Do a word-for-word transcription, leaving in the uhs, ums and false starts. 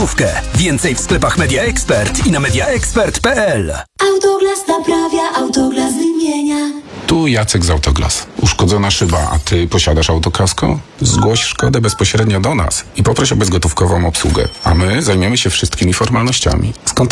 gotówkę. Więcej w sklepach Media Expert i na media expert kropka p l. Autoglas naprawia, Autoglas wymienia. Tu Jacek z Autoglas. Uszkodzona szyba, a ty posiadasz autokasko? Zgłoś szkodę bezpośrednio do nas i poproś o bezgotówkową obsługę, a my zajmiemy się wszystkimi formalnościami. Skąd